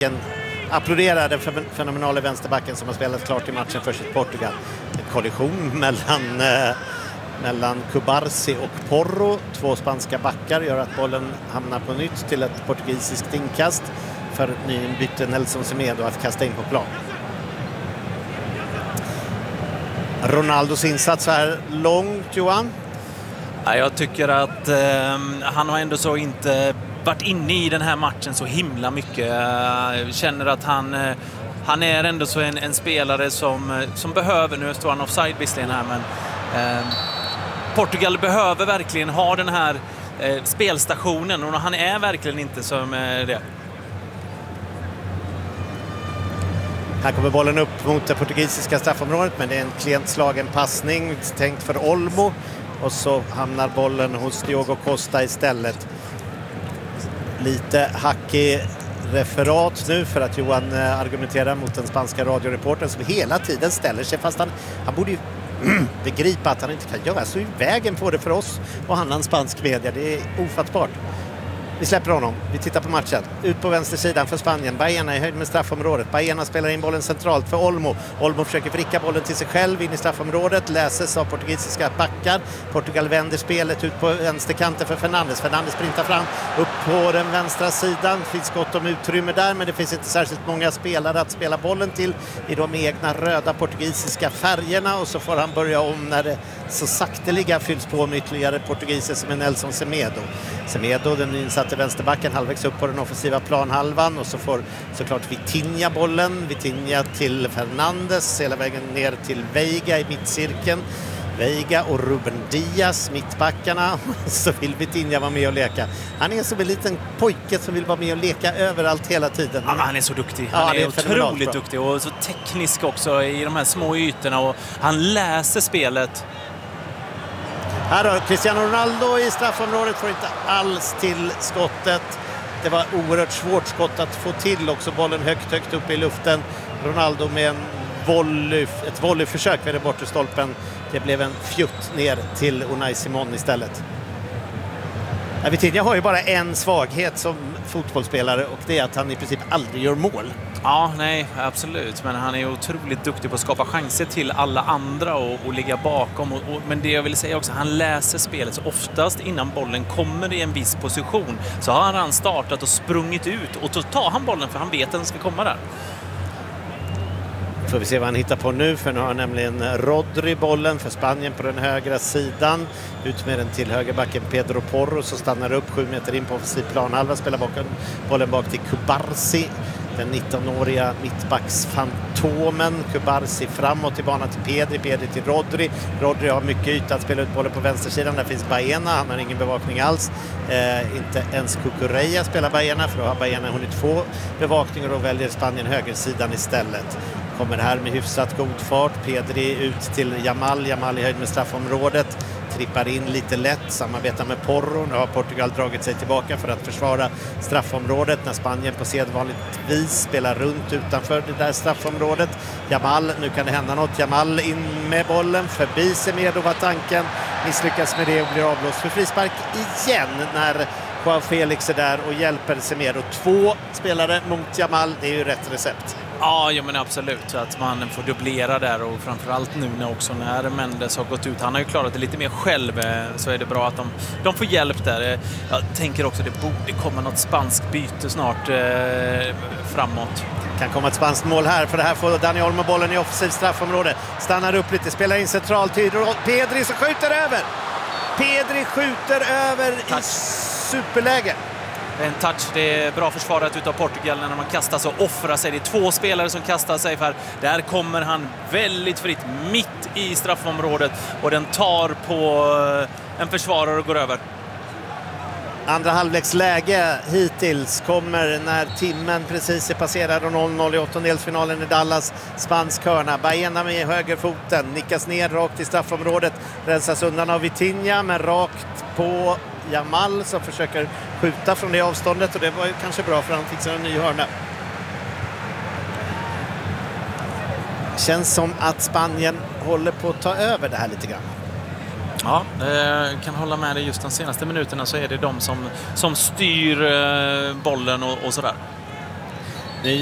applåderar den fenomenala vänsterbacken som har spelat klart i matchen för sitt Portugal. En kollision mellan Cubarsi och Porro. 2 spanska backar gör att bollen hamnar på nytt till ett portugisiskt inkast för nyinbytte Nelson Semedo att kasta in på plan. Ronaldos insats här långt, Johan. Ja, jag tycker att han har ändå så inte varit inne i den här matchen så himla mycket. Jag känner att han är ändå så en spelare som behöver, nu står han offside visserligen här, men Portugal behöver verkligen ha den här spelstationen och han är verkligen inte som det. Här kommer bollen upp mot det portugisiska straffområdet, men det är en klent slagen passning tänkt för Olmo och så hamnar bollen hos Diogo Costa istället. Lite hackig referat nu för att Johan argumenterar mot den spanska radioreportern som hela tiden ställer sig, fast han borde ju begripa att han inte kan göra så i vägen på det för oss och annan spansk media. Det är ofattbart. Vi släpper honom. Vi tittar på matchen. Ut på vänstersidan för Spanien. Baena i höjd med straffområdet. Baena spelar in bollen centralt för Olmo. Olmo försöker vricka bollen till sig själv in i straffområdet. Läses av portugisiska backar. Portugal vänder spelet ut på vänsterkanten för Fernandes. Fernandes sprintar fram upp på den vänstra sidan. Det finns gott om utrymme där, men det finns inte särskilt många spelare att spela bollen till i de egna röda portugisiska färgerna, och så får han börja om när det så sakteliga fylls på med ytterligare portugiser som är Nelson Semedo. Semedo, den insatte vänsterbacken, halvvägs upp på den offensiva planhalvan, och så får såklart Vitinha bollen. Vitinha till Fernandes, hela vägen ner till Veiga i mittcirkeln. Veiga och Ruben Diaz, mittbackarna. Så vill Vitinha vara med och leka. Han är som en liten pojke som vill vara med och leka överallt hela tiden. Ja, han är så duktig. Han är otroligt duktig och så teknisk också i de här små ytorna, och han läser spelet. Här har Cristiano Ronaldo i straffområdet, får inte alls till skottet. Det var oerhört svårt skott att få till också. Bollen högt upp i luften. Ronaldo med ett volleyförsök vid den bortre stolpen. Det blev en fjutt ner till Unai Simon istället. Vitinha har ju bara en svaghet som fotbollsspelare, och det är att han i princip aldrig gör mål. Ja, nej, absolut. Men han är otroligt duktig på att skapa chanser till alla andra och ligga bakom. Men det jag vill säga också, han läser spelet. Så oftast innan bollen kommer i en viss position så har han startat och sprungit ut. Och så tar han bollen för han vet att den ska komma där. Får vi se vad han hittar på nu, för nu har nämligen Rodri bollen för Spanien på den högra sidan. Ut med den till högerbacken Pedro Porro, så stannar upp 7 meter in på offensiv planhalva, spelar bollen bak till Cubarsi, den 19-åriga mittbacksfantomen. Cubarsi framåt i banan till Pedri till Rodri. Rodri har mycket yta att spela ut bollen på vänstersidan. Där finns Baena, han har ingen bevakning alls. Inte ens Cucurella spelar Baena, för då har Baena hunnit få bevakning, och då väljer Spanien högersidan istället. Kommer här med hyfsat god fart. Pedri ut till Yamal i höjd med straffområdet. Trippar in lite lätt, samarbetar med Porro. Nu har Portugal dragit sig tillbaka för att försvara straffområdet när Spanien på sedvanligt vis spelar runt utanför det där straffområdet. Yamal, nu kan det hända något. Yamal in med bollen, förbi Semedo var tanken. Misslyckas med det och blir avblåst för frispark igen när Joao Felix är där och hjälper Semedo. 2 spelare mot Yamal, det är ju rätt recept. Ja, men absolut. Så att man får dubblera där, och framförallt nu när Mendes har gått ut. Han har ju klarat det lite mer själv, så är det bra att de får hjälp där. Jag tänker också att det borde komma något spanskt byte snart framåt. Kan komma ett spanskt mål här, för det här får Dani Olmo bollen i offensiv straffområde. Stannar upp lite, spelar in centralt till Pedri som skjuter över. Pedri skjuter över i superläge. En touch, det är bra försvarat utav Portugal när man kastar sig och offrar sig. Det är 2 spelare som kastar sig, för där kommer han väldigt fritt mitt i straffområdet, och den tar på en försvarare och går över. Andra halvleksläge hittills kommer när timmen precis är passerad och 0-0 i åttondelsfinalen i Dallas. Spansk hörna, Baena med högerfoten, nickas ner rakt i straffområdet, rensas undan av Vitinha, men rakt på Yamal som försöker skjuta från det avståndet, och det var ju kanske bra för han fixar en ny hörna. Känns som att Spanien håller på att ta över det här lite grann. Ja, kan hålla med dig. Just de senaste minuterna så är det de som styr bollen och sådär.